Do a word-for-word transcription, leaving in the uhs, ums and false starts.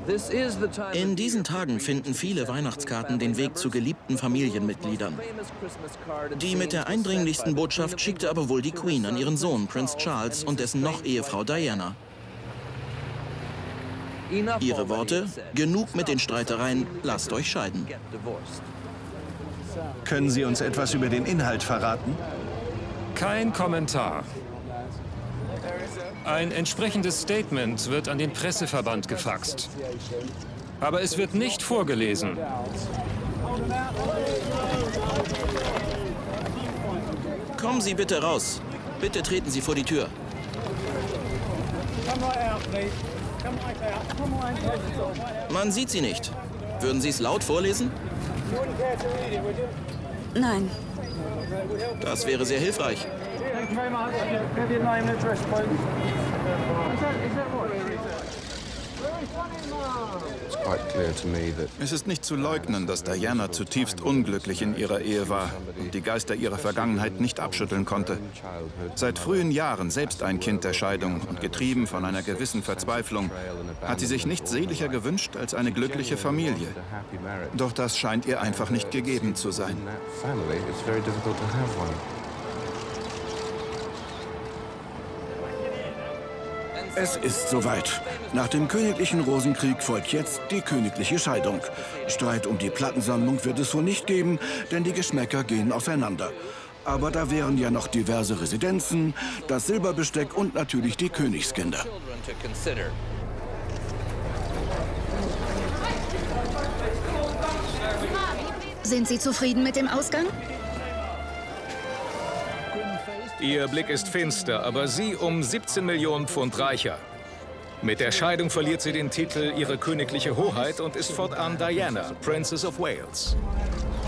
In diesen Tagen finden viele Weihnachtskarten den Weg zu geliebten Familienmitgliedern. Die mit der eindringlichsten Botschaft schickte aber wohl die Queen an ihren Sohn Prinz Charles und dessen Noch-Ehefrau Diana. Ihre Worte: Genug mit den Streitereien, lasst euch scheiden. Können Sie uns etwas über den Inhalt verraten? Kein Kommentar. Ein entsprechendes Statement wird an den Presseverband gefaxt. Aber es wird nicht vorgelesen. Kommen Sie bitte raus. Bitte treten Sie vor die Tür. Man sieht Sie nicht. Würden Sie es laut vorlesen? Nein. Das wäre sehr hilfreich. Es ist nicht zu leugnen, dass Diana zutiefst unglücklich in ihrer Ehe war und die Geister ihrer Vergangenheit nicht abschütteln konnte. Seit frühen Jahren selbst ein Kind der Scheidung und getrieben von einer gewissen Verzweiflung, hat sie sich nichts sehnlicher gewünscht als eine glückliche Familie. Doch das scheint ihr einfach nicht gegeben zu sein. Es ist soweit. Nach dem königlichen Rosenkrieg folgt jetzt die königliche Scheidung. Streit um die Plattensammlung wird es wohl nicht geben, denn die Geschmäcker gehen auseinander. Aber da wären ja noch diverse Residenzen, das Silberbesteck und natürlich die Königskinder. Sind Sie zufrieden mit dem Ausgang? Ihr Blick ist finster, aber sie um siebzehn Millionen Pfund reicher. Mit der Scheidung verliert sie den Titel Ihre königliche Hoheit und ist fortan Diana, Princess of Wales.